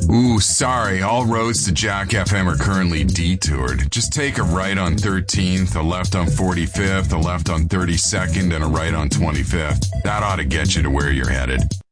Ooh, sorry. All roads to Jack FM are currently detoured. Just take a right on 13th, a left on 45th, a left on 32nd, and a right on 25th. That ought to get you to where you're headed.